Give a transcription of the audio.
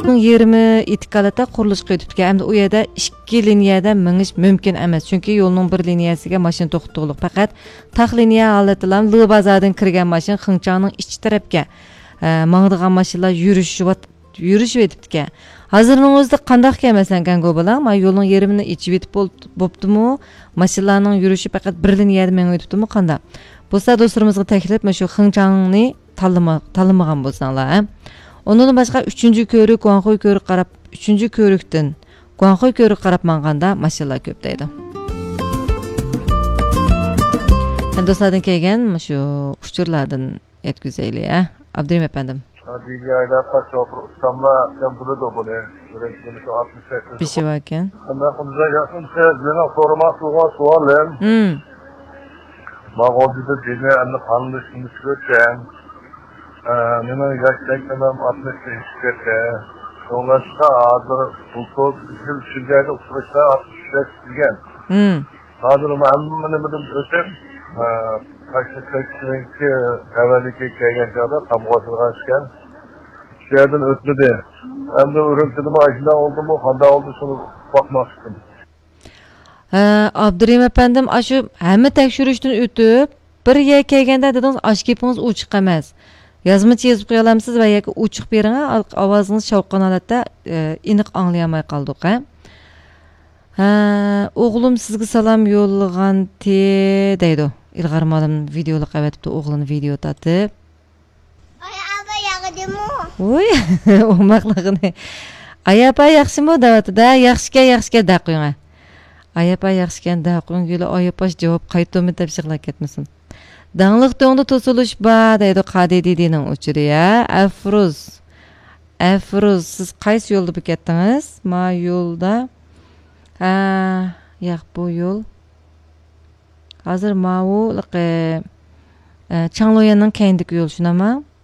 Yerimi itikalata qurilishga o'tibdi. Hamda u yerda 2 liniyada minish mumkin emas. Chunki yo'lning bir liniyasiga mashina to'xtatliq. Faqat taq liniya holatidan Li bozordan kirgan mashina Xinchangning ichki tarafga mangdigan mashinalar yurishib o'tibdi. Hozirning o'zida qanday kelmasan kango bilan, men yo'lning yerimini ichib o'tib bo'ptimi? Mashinalarning yurishi faqat bir liniyada men o'tibdimi qanday? Bo'lsa do'stlarimizga taklif mana shu Xinchangni tanlamagan bo'lsanglar, Ondan başqa 3-cü körük, Guangxuy körük qarab, 3-cü körükdən Guangxuy körük qarab manğanda maşınlar köp deydi. Dostlardan kelgan şu uçurlardan yetkizeyli, Abdurrahim efendim. Diğerler çok ustamla bunu da bunu. Bunu şu 68. Bir şey varken. Ben konuşa yakın bana sormak sualım. Mağazada dine anne kanlışını söyleyeceğim. Nima gerçekten 65 kete. Sonrasında adı bu şirkette uçuşta 65 bilgen. Hazır mı anlamını ötem. Kaçtaki evvelki gelgenlerde tam başlamışken şeyden ötmedi. Hem de ürüntüde başında oldu mu, handa oldu şunu bakmak istedim. Abdurrahim efendim, aşı hemen tekşürüşten ötüp bir yer kelgende dediniz aşkipiniz uçuq emas. Yazmacha yozib qo'ya olamsiz va yoki uchiq bering, ovozingiz shovqin holatda aniq anglayolmay qoldik. O'g'lim sizga salom yo'llagan deydi. İlg'ar malim videolik qavatibdi, o'g'lini video tatib. Ayapa yaqdimi? Voy, o'maqligini. Ayapa yaxshimi davatida, yaxshika da qo'ying. Ayapa yaxshikan da qo'ying, guli ayapash javob qaytimi deb yig'lab ketmasin. Dağlık döngde tosuluş ba deydi Qadidinin uçuru ya. Afruz siz qaysi yolda bu ketdiniz? Ma yolda yo'q bu yol. Hozir ma'u Changloyanning keyindagi yo'l shunami?